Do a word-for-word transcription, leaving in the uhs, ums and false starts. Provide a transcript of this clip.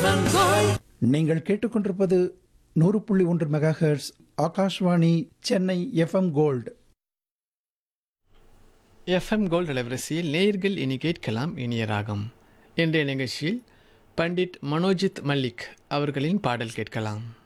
நீங்கள் கேட்டுக்கொண்டிருப்பது நூறு புள்ளி ஒன்று mega hertz Akashvani Chennai FM gold. FM gold அலைவரிசையில் நேயர்கள் இனி கேட்கலாம் இனிய ராகம். இன்றைய நிகழ்ச்சியில் பண்டிட் மனோஜித் மல்லிக் அவர்களின் பாடல் கேட்கலாம்.